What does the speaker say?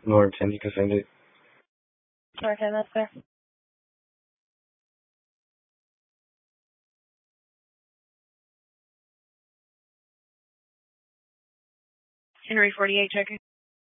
Norton 10, you can send it. Okay, that's fair. Henry 48 checking.